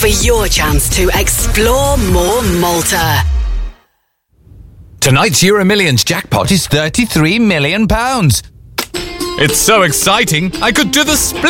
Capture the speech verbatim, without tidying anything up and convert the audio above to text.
for your chance to explore more Malta. Tonight's Euro Millions jackpot is thirty-three million pounds. It's so exciting, I could do the split